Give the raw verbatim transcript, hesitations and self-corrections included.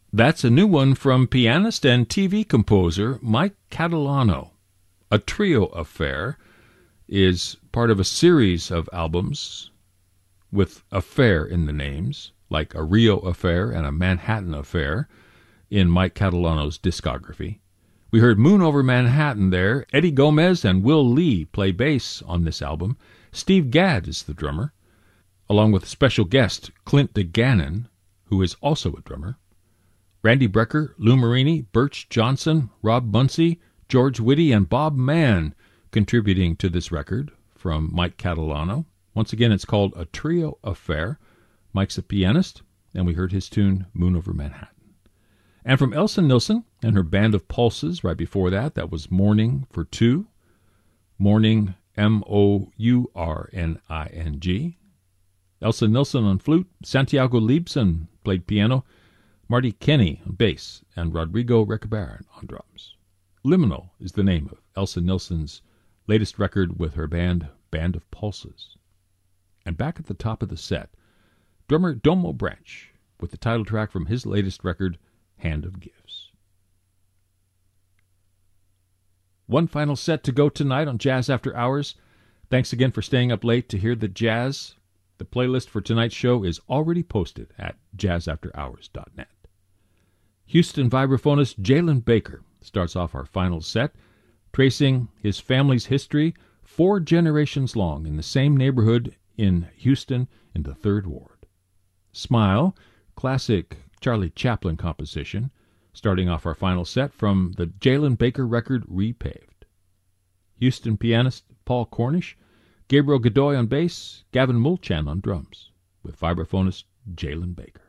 That's a new one from pianist and T V composer Mike Catalano. A Trio Affair is part of a series of albums with affair in the names, like a Rio Affair and a Manhattan Affair in Mike Catalano's discography. We heard Moon Over Manhattan there. Eddie Gomez and Will Lee play bass on this album. Steve Gadd is the drummer, along with special guest Clint DeGannon, who is also a drummer. Randy Brecker, Lou Marini, Birch Johnson, Rob Munsey, George Whitty, and Bob Mann contributing to this record from Mike Catalano. Once again, it's called A Trio Affair. Mike's a pianist, and we heard his tune, Moon Over Manhattan. And from Elsa Nilsson and her Band of Pulses right before that, that was Morning for Two. Morning, M O U R N I N G. Elsa Nilsson on flute, Santiago Liebson played piano, Marty Kenny on bass, and Rodrigo Recabarren on drums. Liminal is the name of Elsa Nilsson's latest record with her band, Band of Pulses. And back at the top of the set, drummer Domo Branch with the title track from his latest record, Hand of Gifts. One final set to go tonight on Jazz After Hours. Thanks again for staying up late to hear the jazz. The playlist for tonight's show is already posted at jazz after hours dot net. Houston vibraphonist Jalen Baker starts off our final set, tracing his family's history four generations long in the same neighborhood in Houston in the Third Ward. Smile, classic Charlie Chaplin composition, starting off our final set from the Jalen Baker record Repaved. Houston pianist Paul Cornish, Gabriel Godoy on bass, Gavin Mulchan on drums, with vibraphonist Jalen Baker.